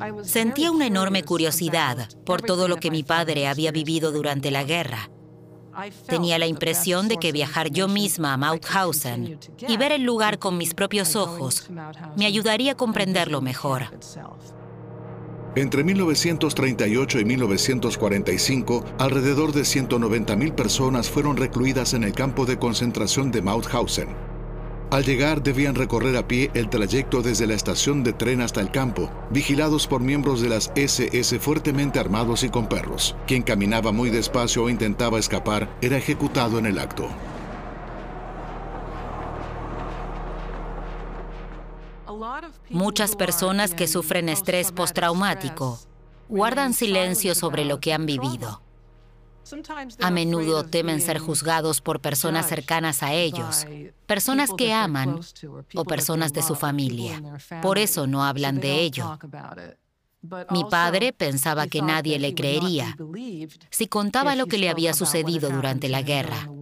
Sentía una enorme curiosidad por todo lo que mi padre había vivido durante la guerra. Tenía la impresión de que viajar yo misma a Mauthausen y ver el lugar con mis propios ojos me ayudaría a comprenderlo mejor. Entre 1938 y 1945, alrededor de 190.000 personas fueron recluidas en el campo de concentración de Mauthausen. Al llegar, debían recorrer a pie el trayecto desde la estación de tren hasta el campo, vigilados por miembros de las SS fuertemente armados y con perros. Quien caminaba muy despacio o intentaba escapar era ejecutado en el acto. Muchas personas que sufren estrés postraumático guardan silencio sobre lo que han vivido. A menudo temen ser juzgados por personas cercanas a ellos, personas que aman o personas de su familia. Por eso no hablan de ello. Mi padre pensaba que nadie le creería si contaba lo que le había sucedido durante la guerra.